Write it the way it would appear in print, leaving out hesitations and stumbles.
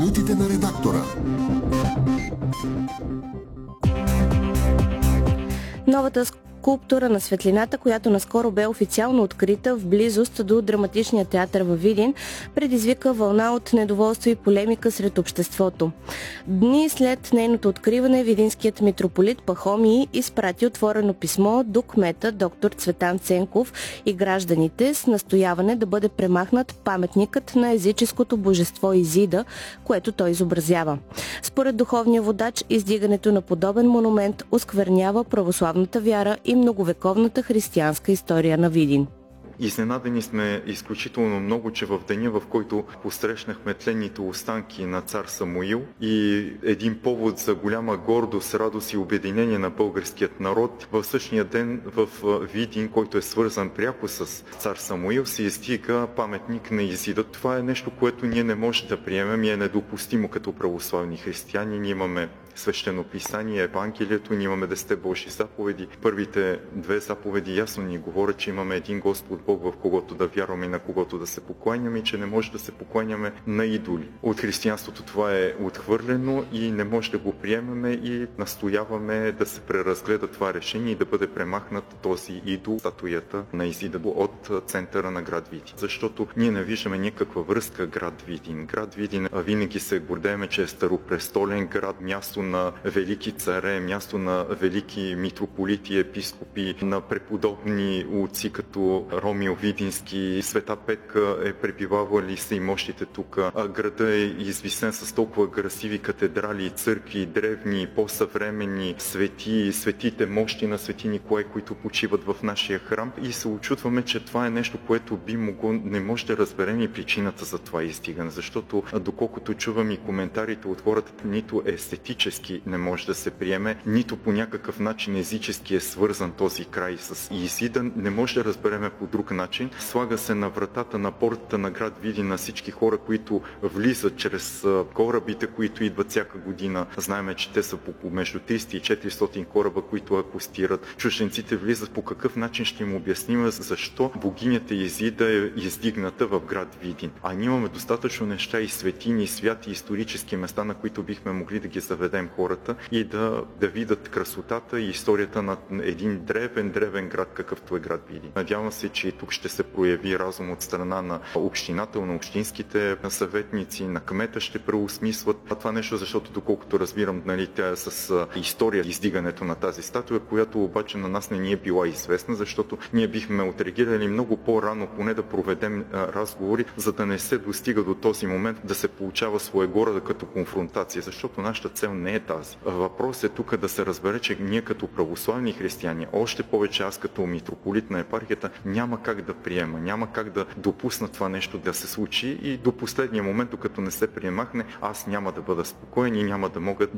Съветите на редактора. Новата скулптура на светлината, която наскоро бе официално открита в близост до Драматичния театър във Видин, предизвика вълна от недоволство и полемика сред обществото. Дни след нейното откриване, видинският митрополит Пахомий изпрати отворено писмо до кмета доктор Цветан Ценков и гражданите с настояване да бъде премахнат паметникът на езическото божество Изида, което той изобразява. Според духовния водач, издигането на подобен монумент осквернява православната вяра и многовековната християнска история на Видин. Изненадани сме изключително много, че в деня, в който посрещнахме тленните останки на цар Самуил и един повод за голяма гордост, радост и обединение на българският народ, в същия ден в Видин, който е свързан пряко с цар Самуил, се издига паметник на Изида. Това е нещо, което ние не можем да приемем и е недопустимо като православни християни. Ние имаме свещено писание, Евангелието, ние имаме 10 Божи заповеди. Първите 2 заповеди ясно ни говорят, че имаме един Господ Бог, в когото да вярваме и на когото да се покланяме, и че не може да се покланяме на идоли. От християнството това е отхвърлено и не може да го приемаме и настояваме да се преразгледа това решение и да бъде премахнат този идол, статуята на Изида от центъра на град Видин. Защото ние не виждаме никаква връзка град Видин. Град Видин винаги се гордеем, че е старопрестолен град, място на велики царе, място на велики митрополити, епископи, на преподобни отци като Ромил Видински, Света Петка е пребивавали са и мощите тук. Града е извисен с толкова красиви катедрали и църкви, древни, по-съвременни свети, светите мощи на Свети Николай, които почиват в нашия храм, и се очудваме, че това е нещо, което би могло, не може да разберем и причината за това издигане, защото доколкото чувам и коментарите от хората, нито естетически не може да се приеме, нито по някакъв начин езически е свързан този край с Изида, не може да разбереме по друг начин. Слага се на вратата, на портата на град Видин на всички хора, които влизат чрез корабите, които идват всяка година. Знаеме, че те са по между 300 и 400 кораба, които акостират. Чужденците влизат. По какъв начин ще им обясним защо богинята Изида е издигната в град Видин? А ние имаме достатъчно неща и светини, и святи исторически места, на които бихме могли да ги заведем хората и да видят красотата и историята на един древен град, какъвто е град Видин. Надявам се, че и тук ще се прояви разум от страна на общината, на общинските съветници, на кмета ще преосмислят това нещо, защото доколкото разбирам, тя е с история издигането на тази статуя, която обаче на нас не ни е била известна, защото ние бихме отреагирали много по-рано, поне да проведем разговори, за да не се достига до този момент да се получава своегорода като конфронтация, защото нашата цел не е тази. Въпрос е тук да се разбере, че ние като православни християни, още повече аз като митрополит на епархията, няма как да приема, няма как да допусна това нещо да се случи и до последния момент, докато не се премахне, аз няма да бъда спокоен и няма да мога